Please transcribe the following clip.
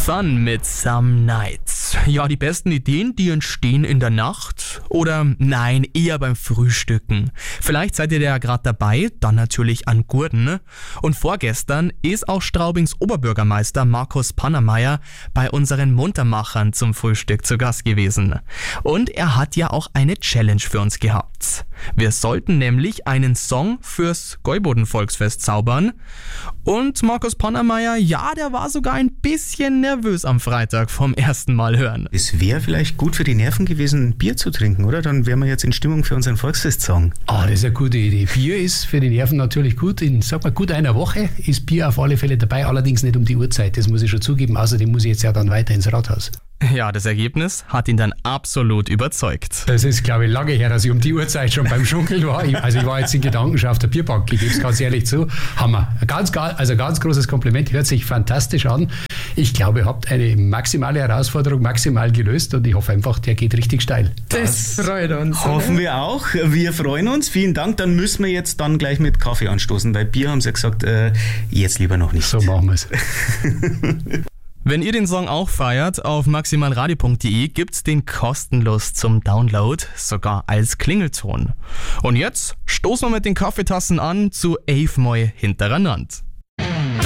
Fun mit Some Nights. Ja, die besten Ideen, die entstehen in der Nacht oder nein, eher beim Frühstücken. Vielleicht seid ihr ja gerade dabei, dann natürlich an Gurten. Und vorgestern ist auch Straubings Oberbürgermeister Markus Pannermeier bei unseren Muntermachern zum Frühstück zu Gast gewesen. Und er hat ja auch eine Challenge für uns gehabt. Wir sollten nämlich einen Song fürs Gäuboden-Volksfest zaubern. Und Markus Pannermeier, ja, der war sogar ein bisschen nervös am Freitag vom ersten Mal hören. Es wäre vielleicht gut für die Nerven gewesen, ein Bier zu trinken, oder? Dann wären wir jetzt in Stimmung für unseren Volksfest-Song. Das ist eine gute Idee. Bier ist für die Nerven natürlich gut. In, sag mal, gut einer Woche ist Bier auf alle Fälle dabei, allerdings nicht um die Uhrzeit. Das muss ich schon zugeben. Außerdem muss ich jetzt ja dann weiter ins Rathaus. Ja, das Ergebnis hat ihn dann absolut überzeugt. Das ist, glaube ich, lange her, dass ich um die Uhrzeit schon beim Schunkeln war. Ich war jetzt in Gedanken schon auf der Bierbank. Ich gebe es ganz ehrlich zu. Hammer. Ganz großes Kompliment. Hört sich fantastisch an. Ich glaube, ihr habt eine maximale Herausforderung maximal gelöst und ich hoffe einfach, der geht richtig steil. Das freut uns. Hoffen wir auch. Wir freuen uns. Vielen Dank. Dann müssen wir jetzt dann gleich mit Kaffee anstoßen. Bei Bier haben sie ja gesagt, jetzt lieber noch nicht. So machen wir es. Wenn ihr den Song auch feiert, auf maximalradio.de gibt's den kostenlos zum Download, sogar als Klingelton. Und jetzt stoßen wir mit den Kaffeetassen an zu 11 Mal hintereinander.